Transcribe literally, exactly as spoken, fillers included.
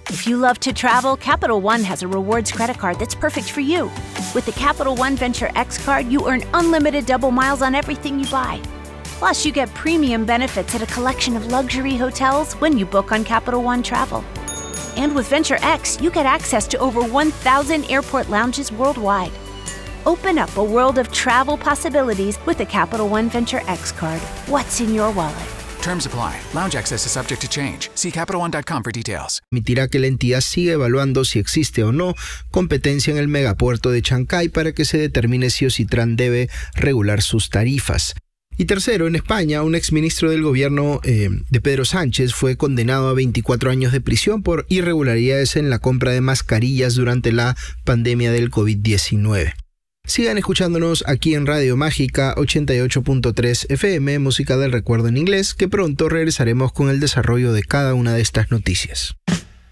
If you love to travel, Capital One has a rewards credit card that's perfect for you. With the Capital One Venture X card, you earn unlimited double miles on everything you buy. Plus, you get premium benefits at a collection of luxury hotels when you book on Capital One Travel. And with Venture X, you get access to over one thousand airport lounges worldwide. Open up a world of travel possibilities with the Capital One Venture X card. What's in your wallet? Terms apply. Lounge access is subject to change. See Capital One dot com for details. Permitirá que la entidad siga evaluando si existe o no competencia en el megapuerto de Chancay para que se determine si Ocitran debe regular sus tarifas. Y tercero, en España, un exministro del gobierno eh, de Pedro Sánchez fue condenado a veinticuatro años de prisión por irregularidades en la compra de mascarillas durante la pandemia del COVID diecinueve. Sigan escuchándonos aquí en Radio Mágica ochenta y ocho punto tres F M, música del recuerdo en inglés, que pronto regresaremos con el desarrollo de cada una de estas noticias.